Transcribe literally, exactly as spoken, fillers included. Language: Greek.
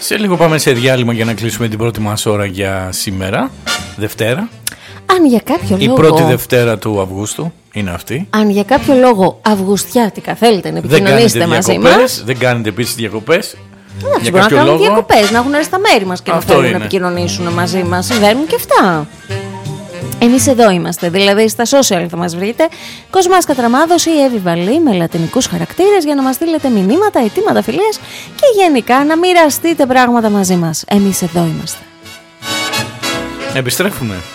Σε λίγο πάμε σε διάλειμμα για να κλείσουμε την πρώτη μας ώρα για σήμερα, Δευτέρα. Αν για κάποιο Η λόγο... πρώτη Δευτέρα του Αυγούστου είναι αυτή. Αν για κάποιο λόγο αυγουστιάτικα θέλετε να επικοινωνήσετε μαζί μας. Δεν κάνετε επίσης διακοπές. Εντάξει, μπορούν να κάνουν διακοπές, να έχουν έρθει στα μέρη μας και αυτό να θέλουν είναι. να επικοινωνήσουν μαζί μας. Συμβαίνουν και αυτά. Εμείς εδώ είμαστε, δηλαδή στα social θα μας βρείτε. Κοσμάς Κατραμάδος ή Εύη Βαλή με λατινικούς χαρακτήρες για να μας στείλετε μηνύματα, αιτήματα φιλίας και γενικά να μοιραστείτε πράγματα μαζί μας. Εμείς εδώ είμαστε. Επιστρέφουμε.